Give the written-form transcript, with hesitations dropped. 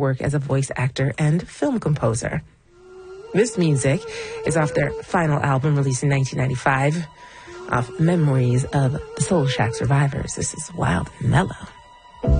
work as a voice actor and film composer. This music is off their final album released in 1995, off Memories of the Soul Shack Survivors. This is Wild and Mellow.